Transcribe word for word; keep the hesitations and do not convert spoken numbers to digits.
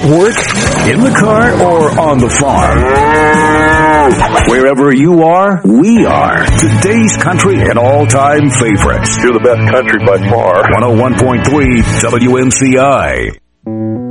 At work, in the car, or on the farm. Wherever you are, we are. Today's country and all-time favorites. You're the best country by far. one oh one point three W M C I.